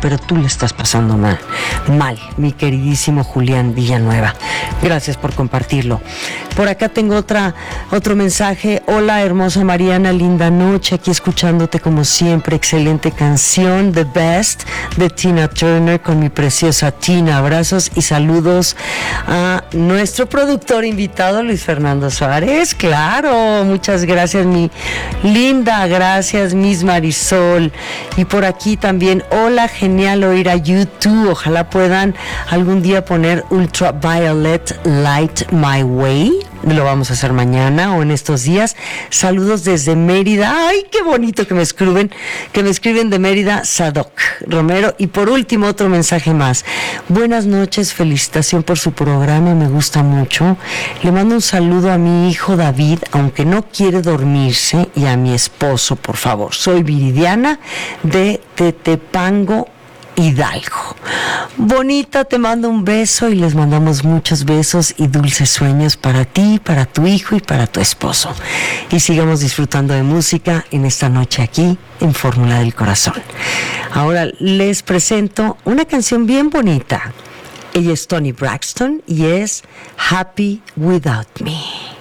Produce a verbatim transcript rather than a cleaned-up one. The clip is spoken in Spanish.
pero tú le estás pasando mal, mal, mi queridísimo Julián Villanueva. Gracias por compartirlo. Por acá tengo otra, otro mensaje. Hola, hermosa Mariana, linda noche, aquí escuchándote como siempre. Excelente canción, The Best, de Tina Turner, con mi preciosa Tina. Abrazos y saludos a nuestro productor invitado, Luis Fernando Suárez. Claro, muchas gracias, mi linda, gracias, Miss Marisol. Y por aquí también, hola, genial oír a YouTube. Ojalá puedan algún día poner Ultraviolet Light My Way. Lo vamos a hacer mañana o en estos días. Saludos desde Mérida. Ay, qué bonito que me escriben, que me escriben de Mérida, Sadoc Romero. Y por último, otro mensaje más. Buenas noches, felicitación por su programa, me gusta mucho. Le mando un saludo a mi hijo David, aunque no quiere dormirse, y a mi esposo, por favor. Soy Viridiana de Tetepango, Hidalgo. Bonita, te mando un beso y les mandamos muchos besos y dulces sueños para ti, para tu hijo y para tu esposo. Y sigamos disfrutando de música en esta noche aquí en Fórmula del Corazón. Ahora les presento una canción bien bonita. Ella es Toni Braxton y es Happy Without Me.